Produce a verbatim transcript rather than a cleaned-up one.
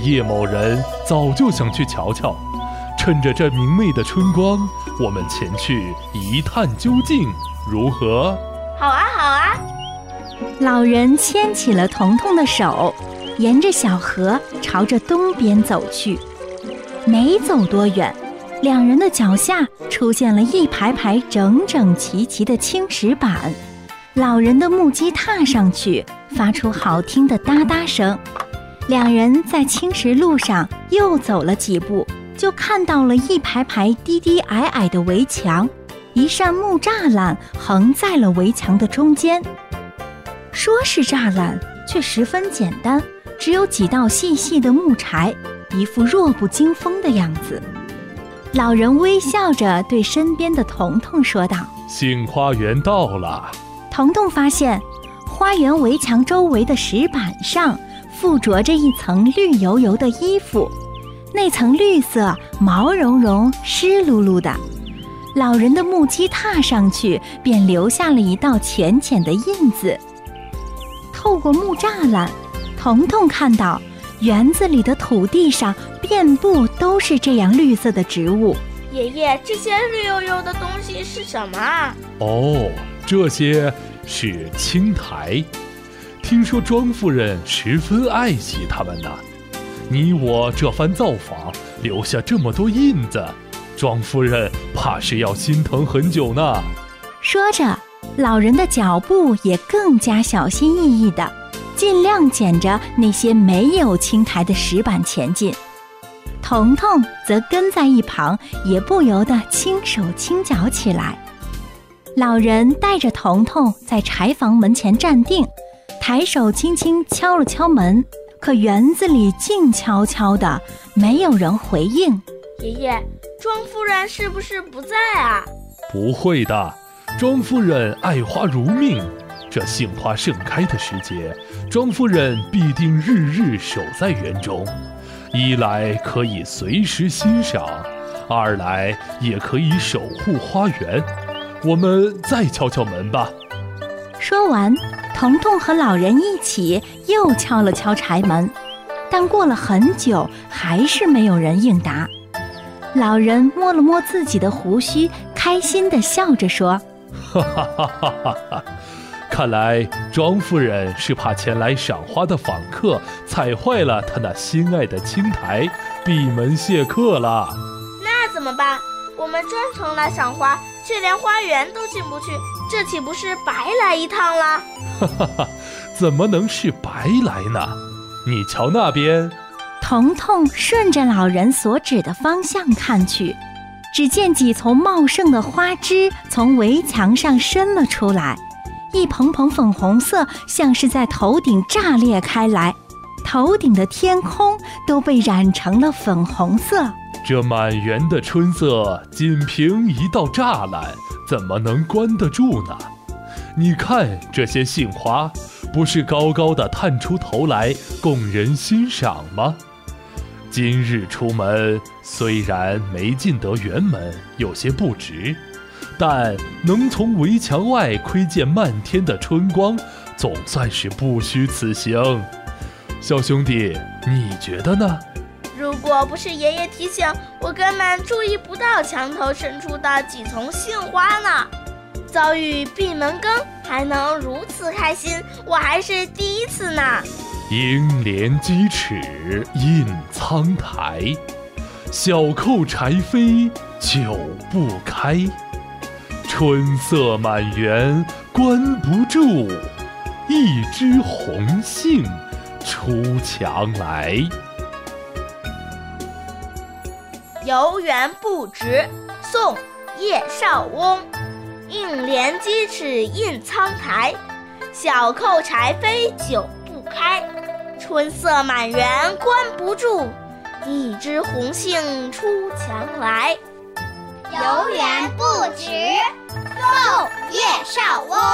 叶某人早就想去瞧瞧，趁着这明媚的春光，我们前去一探究竟，如何？ 好啊，好啊！ 老人牵起了彤彤的手，沿着小河朝着东边走去。没走多远，两人的脚下出现了一排排整整齐齐的青石板，老人的木屐踏上去，发出好听的哒哒声。两人在青石路上又走了几步，就看到了一排排低低矮矮的围墙，一扇木栅栏横在了围墙的中间。说是栅栏，却十分简单，只有几道细细的木柴，一副弱不禁风的样子。老人微笑着对身边的彤彤说道： 杏花园到了。 彤彤发现花园围墙周围的石板上附着着一层绿油油的衣服，那层绿色毛茸茸湿漉漉的，老人的木屐踏上去便留下了一道浅浅的印子。透过木栅栏，彤彤看到园子里的土地上遍布都是这样绿色的植物。 爷爷，这些绿油油的东西是什么啊？ 哦，这些是青苔，听说庄夫人十分爱惜它们呢。你我这番造访，留下这么多印子，庄夫人怕是要心疼很久呢。 说着，老人的脚步也更加小心翼翼地，尽量捡着那些没有青苔的石板前进。彤彤则跟在一旁，也不由得轻手轻脚起来。老人带着彤彤在柴房门前站定，抬手轻轻敲了敲门，可园子里静悄悄的，没有人回应。 爷爷，庄夫人是不是不在啊？ 不会的，庄夫人爱花如命，这杏花盛开的时节，庄夫人必定日日守在园中，一来可以随时欣赏，二来也可以守护花园。我们再敲敲门吧。 说完，彤彤和老人一起又敲了敲柴门，但过了很久，还是没有人应答。老人摸了摸自己的胡须，开心地笑着说： 哈哈哈哈哈哈！看来庄夫人是怕前来赏花的访客踩坏了她那心爱的青苔，闭门谢客了。 那怎么办？我们专程来赏花，却连花园都进不去，这岂不是白来一趟了？ 哈哈哈，怎么能是白来呢？你瞧那边。 彤彤顺着老人所指的方向看去，只见几丛茂盛的花枝从围墙上伸了出来，一蓬蓬粉红色像是在头顶炸裂开来，头顶的天空都被染成了粉红色。 这满园的春色，仅凭一道栅栏，怎么能关得住呢？你看这些杏花，不是高高的探出头来供人欣赏吗？今日出门，虽然没进得园门，有些不值，但能从围墙外窥见漫天的春光，总算是不虚此行。小兄弟，你觉得呢？ 如果不是爷爷提醒，我根本注意不到墙头伸出的几丛杏花呢。遭遇闭门羹，还能如此开心，我还是第一次呢。 鹰连鸡翅印苍苔，小扣柴扉久不开。春色满园关不住，一枝红杏出墙来。 游园不值，宋·叶绍翁。应怜鸡翅印苍苔，小扣柴扉久不开。春色满园关不住，一枝红杏出墙来。 游园不值，宋·叶绍翁。